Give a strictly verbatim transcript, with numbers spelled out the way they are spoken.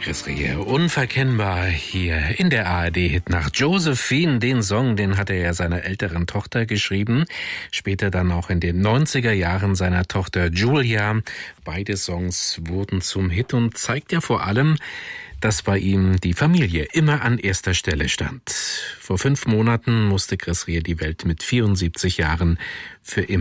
Chris Rea, unverkennbar hier in der A R D-Hitnacht. Josephine, den Song, den hatte er seiner älteren Tochter geschrieben, später dann auch in den neunziger Jahren seiner Tochter Julia. Beide Songs wurden zum Hit und zeigt ja vor allem, dass bei ihm die Familie immer an erster Stelle stand. Vor fünf Monaten musste Chris Rea die Welt mit vierundsiebzig Jahren für immer